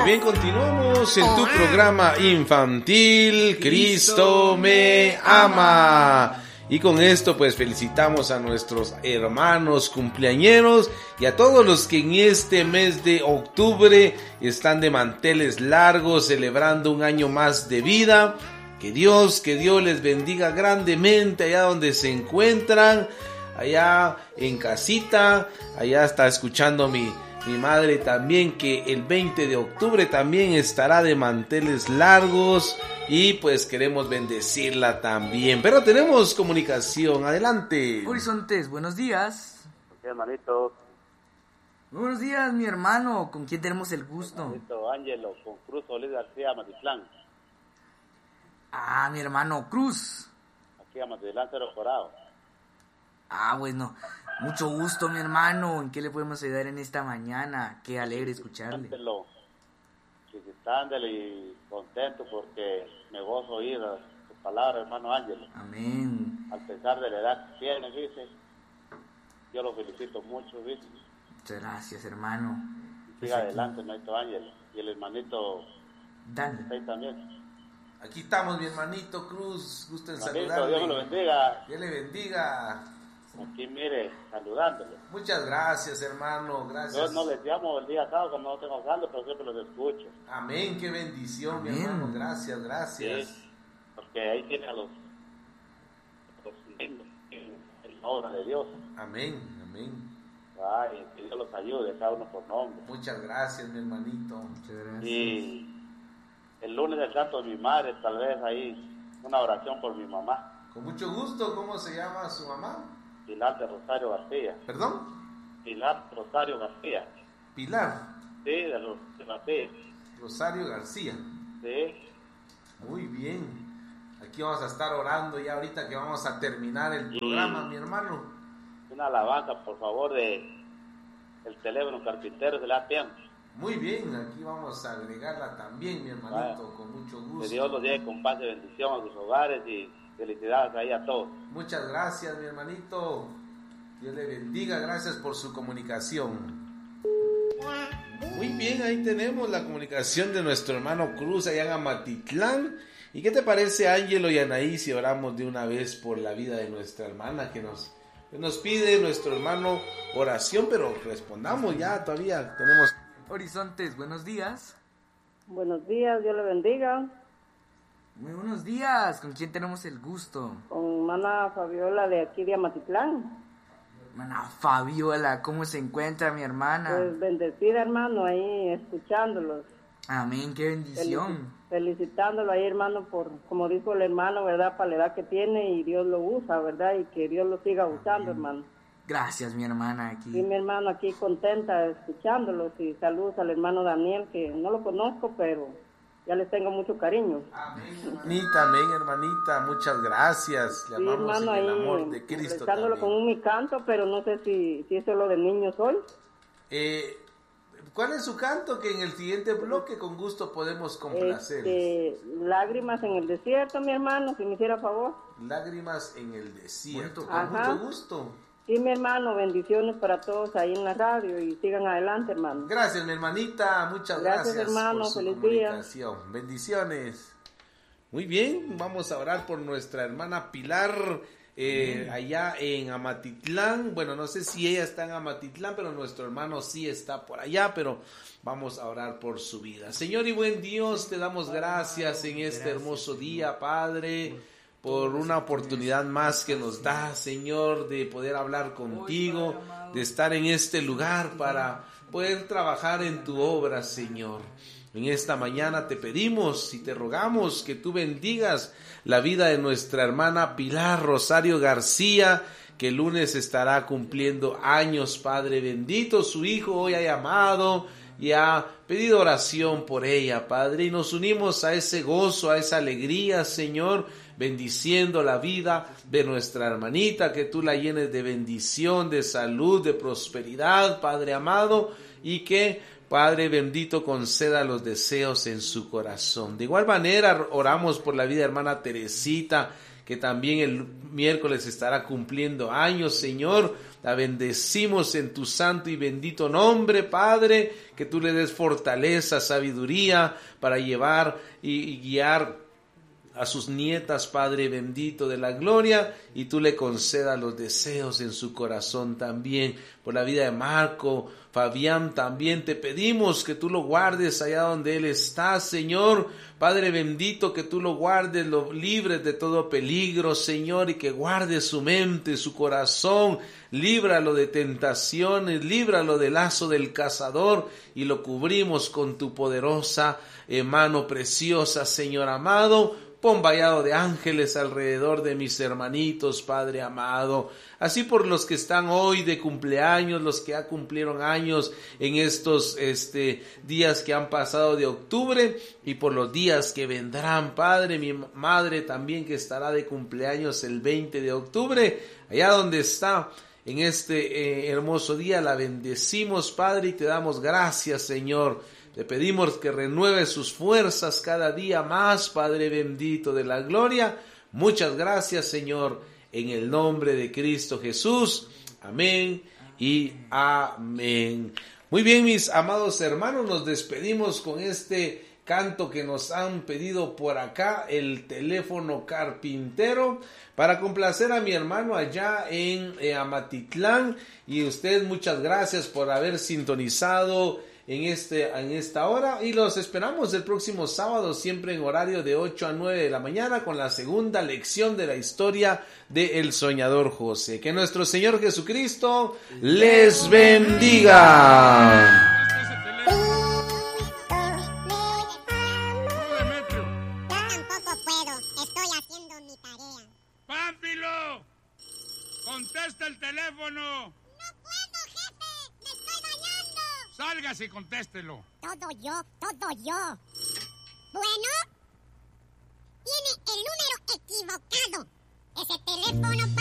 bien, continuamos en tu programa infantil Cristo me ama. Y con esto pues felicitamos a nuestros hermanos cumpleañeros y a todos los que en este mes de octubre están de manteles largos celebrando un año más de vida. Que Dios les bendiga grandemente allá donde se encuentran, allá en casita. Allá está escuchando mi madre también, que el 20 de octubre también estará de manteles largos y pues queremos bendecirla también. Pero tenemos comunicación, adelante. Horizontes, buenos días. Sí, hermanito. Muy buenos días, mi hermano. ¿Con quién tenemos el gusto? Hermanito Ángelo, con Cruz Solís García, Matitlán. Ah, mi hermano Cruz. Aquí a Matitlán, Cerro Corado. Ah, bueno. Mucho gusto, mi hermano. ¿En qué le podemos ayudar en esta mañana? Qué alegre escucharle. Felicitándole y contento porque me gozo oír sus palabras, hermano Ángelo. Amén. A pesar de la edad que tiene, dice, yo lo felicito mucho, dice. Muchas gracias, hermano. Siga adelante, hermanito Ángelo. Y el hermanito Dani. Ahí también. Aquí estamos, mi hermanito Cruz. Gusto en Hermanito, saludarle. Dios me lo bendiga. Dios le bendiga. Aquí, mire, saludándole. Muchas gracias, hermano, gracias. Yo no les llamo el día sábado cuando no tengo saldo, pero siempre los escucho. Amén, qué bendición, mi hermano, gracias. Sí, porque ahí tiene a los niños en la obra de Dios. Amén. Ay, que Dios los ayude, cada uno por nombre. Muchas gracias, mi hermanito. Muchas gracias. Y el lunes del santo de mi madre, tal vez ahí una oración por mi mamá. Con mucho gusto. ¿Cómo se llama su mamá? Pilar de Rosario García. ¿Perdón? Pilar Rosario García. Pilar. Sí, de García. Rosario García. Sí. Muy bien. Aquí vamos a estar orando ya ahorita que vamos a terminar el programa, mi hermano. Una alabanza, por favor, de el teléfono carpintero de la tienda. Muy bien, aquí vamos a agregarla también, mi hermanito, con mucho gusto. Que Dios los lleve con paz y bendición a sus hogares y felicidades ahí a todos. Muchas gracias, mi hermanito. Dios le bendiga, gracias por su comunicación. Muy bien, ahí tenemos la comunicación de nuestro hermano Cruz allá en Amatitlán. ¿Y qué te parece, Ángelo y Anaí, si oramos de una vez por la vida de nuestra hermana que nos pide nuestro hermano oración? Pero respondamos ya, todavía tenemos... Horizontes, buenos días. Buenos días, Dios le bendiga. Muy buenos días. ¿Con quién tenemos el gusto? Con hermana Fabiola de aquí de Amatitlán. Hermana Fabiola, ¿cómo se encuentra mi hermana? Pues bendecida, hermano, ahí escuchándolos. Amén, qué bendición. Felicitándolo ahí, hermano, por, como dijo el hermano, ¿verdad? Para la edad que tiene y Dios lo usa, ¿verdad? Y que Dios lo siga usando, hermano. Gracias, mi hermana, aquí. Sí, mi hermano, aquí contenta escuchándolos y saludos al hermano Daniel, que no lo conozco, pero ya les tengo mucho cariño. Amén, hermanita, muchas gracias. Le amamos en el amor de Cristo también. Con un mi canto, pero no sé si eso es lo de niños hoy. ¿Cuál es su canto? Que en el siguiente bloque con gusto podemos complacer. Lágrimas en el desierto, mi hermano, si me hiciera favor. Lágrimas en el desierto, con Ajá. mucho gusto. Sí, mi hermano, bendiciones para todos ahí en la radio y sigan adelante, hermano. Gracias, mi hermanita, muchas gracias hermano, por su feliz comunicación. Día. Bendiciones. Muy bien, vamos a orar por nuestra hermana Pilar allá en Amatitlán. Bueno, no sé si ella está en Amatitlán, pero nuestro hermano sí está por allá, pero vamos a orar por su vida. Señor y buen Dios, te damos gracias en este hermoso día, Padre, por una oportunidad más que nos da, Señor, de poder hablar contigo, de estar en este lugar para poder trabajar en tu obra, Señor. En esta mañana te pedimos y te rogamos que tú bendigas la vida de nuestra hermana Pilar Rosario García, que el lunes estará cumpliendo años, Padre bendito. Su hijo hoy ha llamado y ha pedido oración por ella, Padre, y nos unimos a ese gozo, a esa alegría, Señor, bendiciendo la vida de nuestra hermanita, que tú la llenes de bendición, de salud, de prosperidad, Padre amado, y que, Padre bendito, conceda los deseos en su corazón. De igual manera, oramos por la vida de hermana Teresita, que también el miércoles estará cumpliendo años, Señor. La bendecimos en tu santo y bendito nombre, Padre, que tú le des fortaleza, sabiduría para llevar y guiar a sus nietas, Padre bendito de la gloria, y tú le concedas los deseos en su corazón también. Por la vida de Marco, Fabián, también te pedimos que tú lo guardes allá donde él está, Señor. Padre bendito, que tú lo guardes, lo libres de todo peligro, Señor, y que guardes su mente, su corazón. Líbralo de tentaciones, líbralo del lazo del cazador, y lo cubrimos con tu poderosa mano preciosa, Señor amado. Pon vallado de ángeles alrededor de mis hermanitos, Padre amado. Así por los que están hoy de cumpleaños, los que ya cumplieron años en estos días que han pasado de octubre, y por los días que vendrán, Padre. Mi madre también, que estará de cumpleaños el 20 de octubre, allá donde está en este hermoso día, la bendecimos, Padre, y te damos gracias, Señor. Te pedimos que renueve sus fuerzas cada día más, Padre bendito de la gloria. Muchas gracias, Señor, en el nombre de Cristo Jesús. Amén y amén. Muy bien, mis amados hermanos, nos despedimos con este canto que nos han pedido por acá, el teléfono carpintero, para complacer a mi hermano allá en Amatitlán. Y usted, muchas gracias por haber sintonizado en esta hora, y los esperamos el próximo sábado, siempre en horario de 8 a 9 de la mañana, con la segunda lección de la historia de El Soñador José. Que nuestro Señor Jesucristo les bendiga. ¡Pánfilo! ¡Contesta el teléfono! Sálgase y contéstelo. Todo yo. Bueno, tiene el número equivocado. Ese teléfono